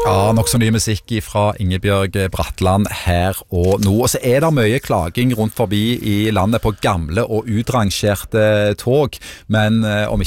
Ja, nok så ny musikk fra Ingebjørg Bratland her og nå. Og så det mye klaging rundt forbi i landet på gamle og utrangerte tog, men om